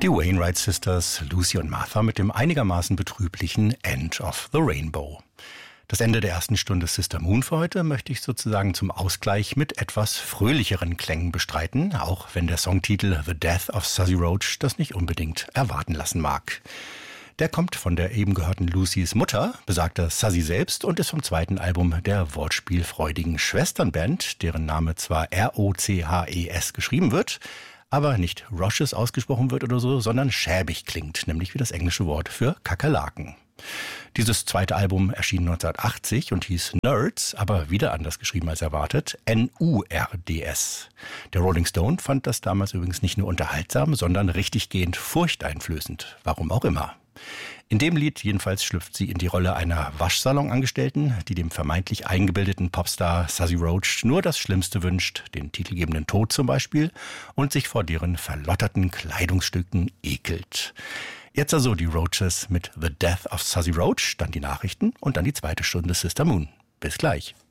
Die Wainwright Sisters, Lucy und Martha mit dem einigermaßen betrüblichen End of the Rainbow. Das Ende der ersten Stunde Sister Moon für heute möchte ich sozusagen zum Ausgleich mit etwas fröhlicheren Klängen bestreiten, auch wenn der Songtitel The Death of Suzy Roach das nicht unbedingt erwarten lassen mag. Der kommt von der eben gehörten Lucys Mutter, besagter Suzy selbst, und ist vom zweiten Album der wortspielfreudigen Schwesternband, deren Name zwar R-O-C-H-E-S geschrieben wird, aber nicht Roches ausgesprochen wird oder so, sondern schäbig klingt, nämlich wie das englische Wort für Kakerlaken. Dieses zweite Album erschien 1980 und hieß Nerds, aber wieder anders geschrieben als erwartet, N-U-R-D-S. Der Rolling Stone fand das damals übrigens nicht nur unterhaltsam, sondern richtiggehend furchteinflößend, warum auch immer. In dem Lied jedenfalls schlüpft sie in die Rolle einer Waschsalonangestellten, die dem vermeintlich eingebildeten Popstar Suzy Roach nur das Schlimmste wünscht, den titelgebenden Tod zum Beispiel, und sich vor deren verlotterten Kleidungsstücken ekelt. Jetzt also die Roaches mit The Death of Suzy Roach, dann die Nachrichten und dann die zweite Stunde Sister Moon. Bis gleich.